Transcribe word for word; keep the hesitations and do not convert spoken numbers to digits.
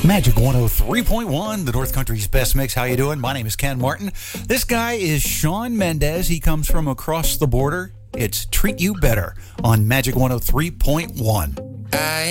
Magic one oh three point one, the North Country's best mix. How you doing? My name is Ken Martin. This guy is Shawn Mendes. He comes from across the border. It's Treat You Better on Magic one oh three point one. I